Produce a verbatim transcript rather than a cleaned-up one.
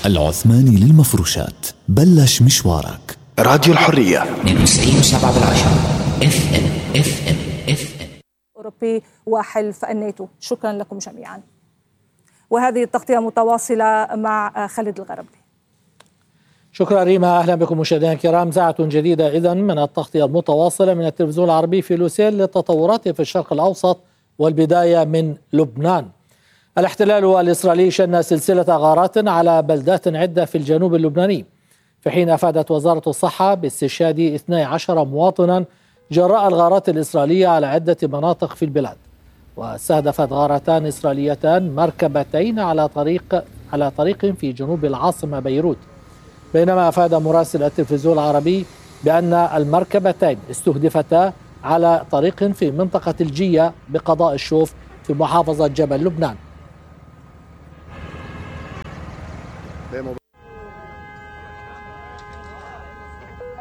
العثماني للمفروشات، بلش مشوارك. راديو الحرية اثنين وتسعين وسبعة بالعشرة اف ام اف ام اف ام أوروبي وحلف الناتو. شكرا لكم جميعا. وهذه التغطية متواصلة مع خالد الغربلي. شكرا ريما. أهلا بكم مشاهدينا الكرام. ساعة جديدة إذن من التغطية المتواصلة من التلفزيون العربي في لوسيل للتطورات في الشرق الأوسط، والبداية من لبنان. الاحتلال الإسرائيلي شن سلسلة غارات على بلدات عدة في الجنوب اللبناني، في حين أفادت وزارة الصحة باستشهاد اثني عشر مواطنا جراء الغارات الإسرائيلية على عدة مناطق في البلاد. واستهدفت غارتان إسرائيليتان مركبتين على طريق على طريق في جنوب العاصمة بيروت، بينما أفاد مراسل التلفزيون العربي بأن المركبتين استهدفتا على طريق في منطقة الجية بقضاء الشوف في محافظة جبل لبنان.